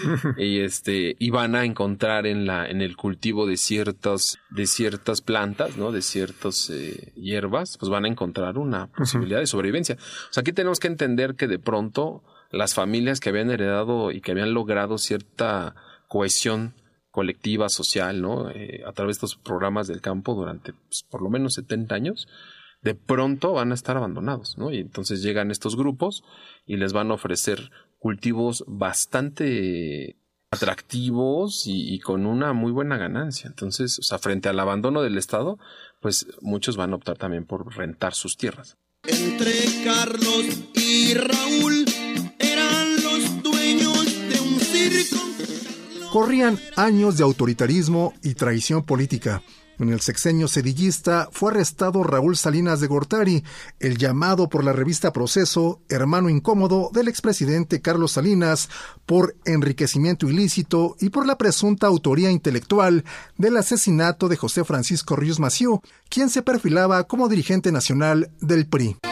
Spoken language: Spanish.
y van a encontrar en el cultivo de ciertas plantas, ¿no? De ciertas hierbas, pues van a encontrar una posibilidad de sobrevivencia. O sea, aquí tenemos que entender que de pronto las familias que habían heredado y que habían logrado cierta cohesión colectiva, social, ¿no? A través de estos programas del campo durante pues, por lo menos 70 años, de pronto van a estar abandonados, ¿no? Y entonces llegan estos grupos y les van a ofrecer cultivos bastante atractivos y con una muy buena ganancia. Entonces, o sea, frente al abandono del Estado, pues muchos van a optar también por rentar sus tierras. Entre Carlos y Raúl eran los dueños de un circo. Corrían años de autoritarismo y traición política. En el sexenio sedillista fue arrestado Raúl Salinas de Gortari, el llamado por la revista Proceso hermano incómodo del expresidente Carlos Salinas, por enriquecimiento ilícito y por la presunta autoría intelectual del asesinato de José Francisco Ríos Massieu, quien se perfilaba como dirigente nacional del PRI.